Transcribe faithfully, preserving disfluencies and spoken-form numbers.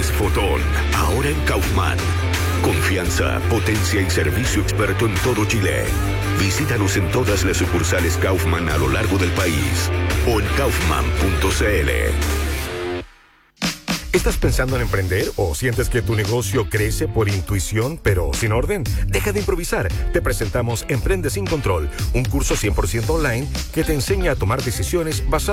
Lentes Fotón, ahora en Kaufman. Confianza, potencia y servicio experto en todo Chile. Visítanos en todas las sucursales Kaufman a lo largo del país o en kaufman punto c l. ¿Estás pensando en emprender o sientes que tu negocio crece por intuición pero sin orden? Deja de improvisar. Te presentamos Emprende sin Control, un curso cien por ciento online que te enseña a tomar decisiones basadas